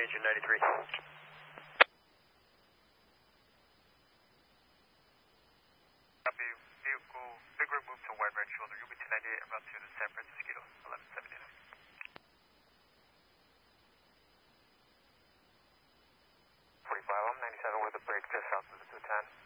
engine 93. Copy. Vehicle, big rig move to wide right shoulder. You'll be 1098 en route to the San Francisco 1179. 45, I'm 97 with a break just south of the 210.